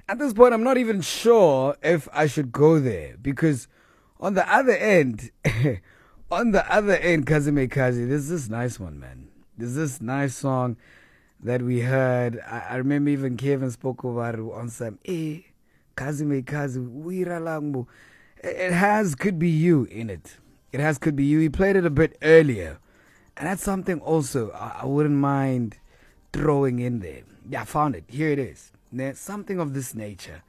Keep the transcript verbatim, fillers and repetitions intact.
At this point, I'm not even sure if I should go there because on the other end, on the other end, Kazime Kazi, there's this nice one, man. There's this nice song that we heard. I, I remember even Kevin spoke about it on some, eh, Kazime Kazi, Wira Langbo. It has Could Be You in it. It has Could Be You. He played it a bit earlier. And that's something also I, I wouldn't mind throwing in there. Yeah, I found it. Here it is. There's something of this nature.